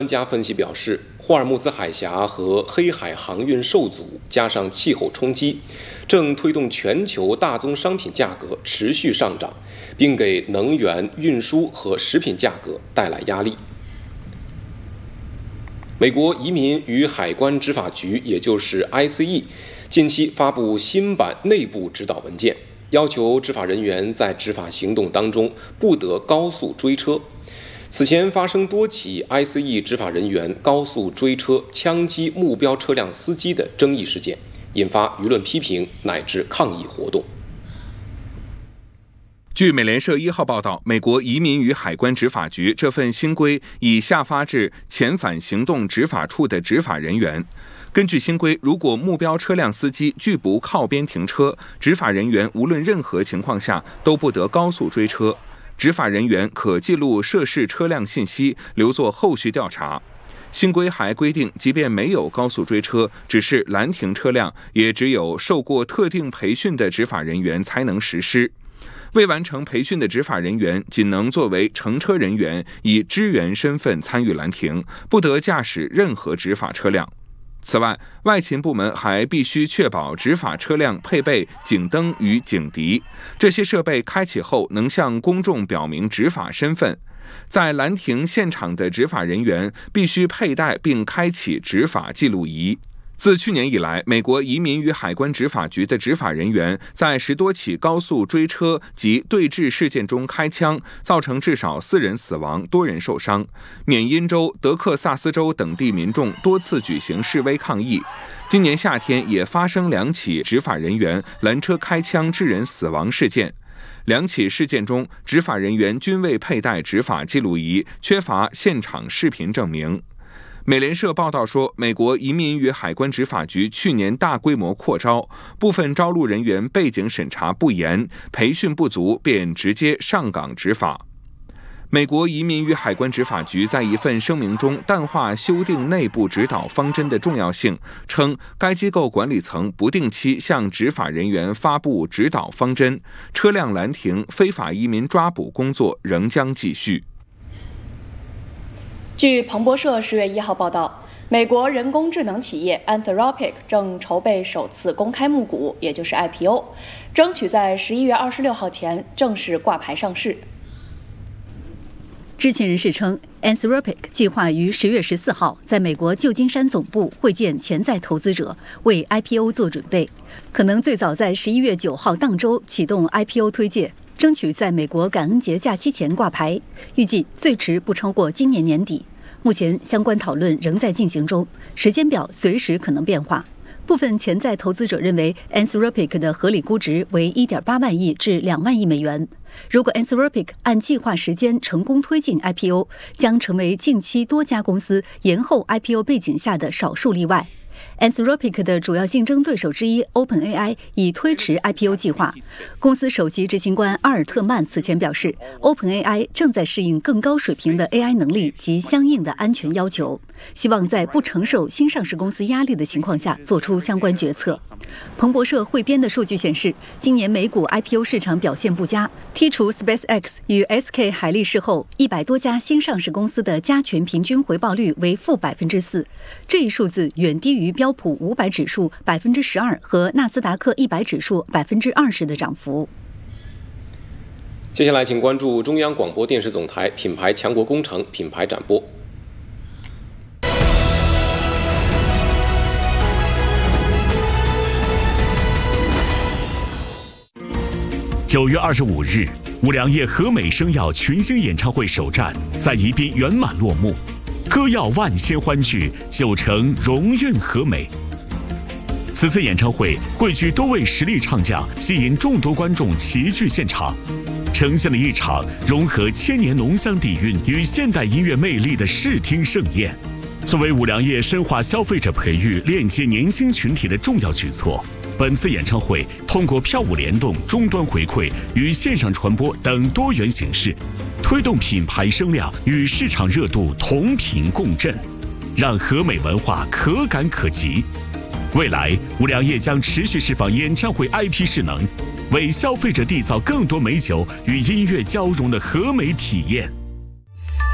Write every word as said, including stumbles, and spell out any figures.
专家分析表示，霍尔木兹海峡和黑海航运受阻，加上气候冲击，正推动全球大宗商品价格持续上涨，并给能源、运输和食品价格带来压力。美国移民与海关执法局，也就是 I C E， 近期发布新版内部指导文件，要求执法人员在执法行动当中不得高速追车。此前发生多起 I C E 执法人员高速追车枪击目标车辆司机的争议事件，引发舆论批评乃至抗议活动。 据美联社一号报道，美国移民与海关执法局这份新规已下发至遣返行动执法处的执法人员。根据新规，如果目标车辆司机拒不靠边停车，执法人员无论任何情况下都不得高速追车。执法人员可记录涉事车辆信息，留作后续调查。新规还规定，即便没有高速追车，只是拦停车辆，也只有受过特定培训的执法人员才能实施。未完成培训的执法人员仅能作为乘车人员，以支援身份参与拦停，不得驾驶任何执法车辆。此外，外勤部门还必须确保执法车辆配备警灯与警笛，这些设备开启后能向公众表明执法身份。在拦停现场的执法人员必须佩戴并开启执法记录仪。自去年以来，美国移民与海关执法局的执法人员在十多起高速追车及对峙事件中开枪，造成至少四人死亡，多人受伤。缅因州、德克萨斯州等地民众多次举行示威抗议。今年夏天也发生两起执法人员拦车开枪致人死亡事件。两起事件中，执法人员均未佩戴执法记录仪，缺乏现场视频证明。美联社报道说，美国移民与海关执法局去年大规模扩招，部分招录人员背景审查不严，培训不足，便直接上岗执法。美国移民与海关执法局在一份声明中淡化修订内部指导方针的重要性，称该机构管理层不定期向执法人员发布指导方针，车辆拦停、非法移民抓捕工作仍将继续。 据彭博社十月一号报道，美国人工智能企业 Anthropic 正筹备首次公开募股，也就是 I P O， 争取在十一月二十六号前正式挂牌上市。 知情人士称 ，Anthropic 计划于十月十四号在美国旧金山总部会见潜在投资者，为 I P O 做准备，可能最早在十一月九号当周启动 I P O 推介。争取在美国感恩节假期前挂牌，预计最迟不超过今年年底。目前相关讨论仍在进行中，时间表随时可能变化。部分潜在投资者认为 Anthropic 的合理估值为 一点八万亿至两万亿美元。如果 Anthropic 按计划时间成功推进 I P O， 将成为近期多家公司延后 I P O 背景下的少数例外。Anthropic 的主要竞争对手之一 OpenAI 已推迟 I P O 计划。公司首席执行官阿尔特曼此前表示 ，OpenAI 正在适应更高水平的 A I 能力及相应的安全要求，希望在不承受新上市公司压力的情况下做出相关决策。彭博社汇编的数据显示，今年美股 I P O 市场表现不佳，剔除 SpaceX 与 S K 海力士后，一百多家新上市公司的加权平均回报率为负百分之四，这一数字远低于标普五百指数百分之十二和纳斯达克一百指数百分之二十的涨幅。 接下来，请关注中央广播电视总台品牌强国工程品牌展播。 九月二十五日，五粮液和美生药群星演唱会首站在宜宾圆满落幕，歌耀万千欢聚，酒成荣运和美。此次演唱会汇聚多位实力唱将，吸引众多观众齐聚现场，呈现了一场融合千年浓香底蕴与现代音乐魅力的视听盛宴。作为五粮液深化消费者培育、链接年轻群体的重要举措，本次演唱会通过票务联动、终端回馈与线上传播等多元形式，推动品牌声量与市场热度同频共振，让和美文化可感可及。未来，五粮液将持续释放演唱会 I P 势能，为消费者缔造更多美酒与音乐交融的和美体验。